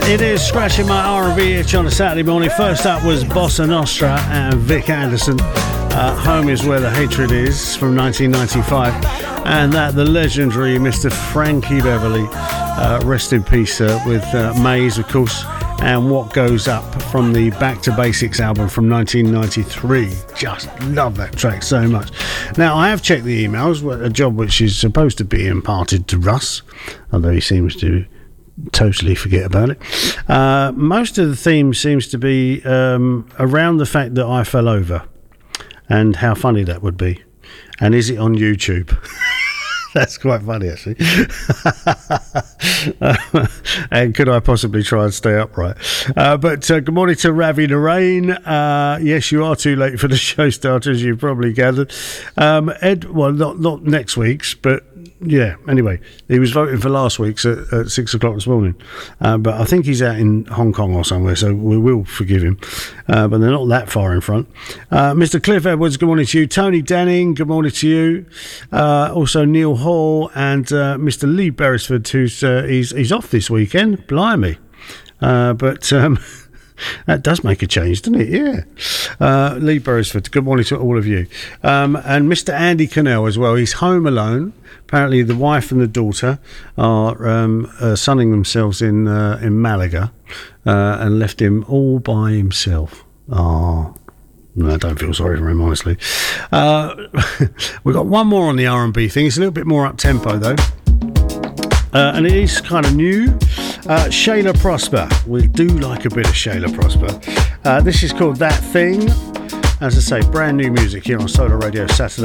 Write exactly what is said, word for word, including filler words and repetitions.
It is scratching my R and B itch on a Saturday morning. First up was Bossa Nostra and Vic Anderson. Uh, Home is Where the Hatred Is from nineteen ninety-five. And that, the legendary Mister Frankie Beverly. Uh, rest in peace uh, with uh, Maze, of course. And What Goes Up from the Back to Basics album from nineteen ninety-three. Just love that track so much. Now, I have checked the emails, a job which is supposed to be imparted to Russ, although he seems to totally forget about it. Uh, most of the theme seems to be um, around the fact that I fell over and how funny that would be. And is it on YouTube? That's quite funny, actually. uh, and could I possibly try and stay upright? Uh, but uh, good morning to Ravi Narain. Uh, yes, you are too late for the show starters, you've probably gathered. Um, Ed, well, not, not next week's, but yeah, anyway, he was voting for last week's at, at six o'clock this morning. Uh, but I think he's out in Hong Kong or somewhere, so we will forgive him. Uh, but they're not that far in front. Uh, Mister Cliff Edwards, good morning to you. Tony Danning, good morning to you. Uh, also Neil Hall and uh, Mister Lee Beresford, who's uh, he's, he's off this weekend. Blimey. Uh, but... Um, that does make a change, doesn't it? Yeah. Uh, Lee Beresford, good morning to all of you. Um, and Mister Andy Cannell as well. He's home alone. Apparently the wife and the daughter are um, uh, sunning themselves in uh, in Malaga uh, and left him all by himself. Oh, no, I don't feel sorry for him, honestly. Uh, we've got one more on the R and B thing. It's a little bit more up-tempo, though. Uh, and it is kind of new. Uh, Shayla Prosper. We do like a bit of Shayla Prosper. Uh, this is called That Thing. As I say, brand new music here on Solar Radio Saturday.